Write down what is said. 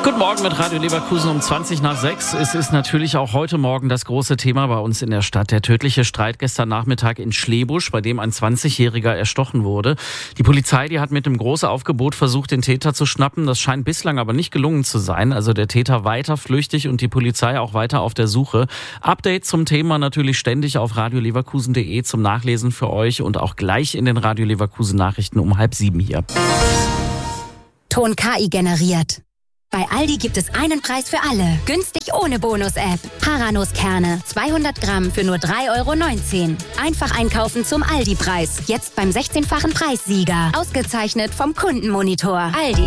Guten Morgen mit Radio Leverkusen um 6:20. Es ist natürlich auch heute Morgen das große Thema bei uns in der Stadt. Der tödliche Streit gestern Nachmittag in Schlebusch, bei dem ein 20-Jähriger erstochen wurde. Die Polizei, die hat mit einem großen Aufgebot versucht, den Täter zu schnappen. Das scheint bislang aber nicht gelungen zu sein. Also der Täter weiter flüchtig und die Polizei auch weiter auf der Suche. Update zum Thema natürlich ständig auf radioleverkusen.de zum Nachlesen für euch und auch gleich in den Radio Leverkusen Nachrichten um 6:30 hier. Ton KI generiert. Bei Aldi gibt es einen Preis für alle. Günstig ohne Bonus-App. Haranuskerne, 200 Gramm für nur 3,19 €. Einfach einkaufen zum Aldi-Preis. Jetzt beim 16-fachen Preissieger. Ausgezeichnet vom Kundenmonitor. Aldi.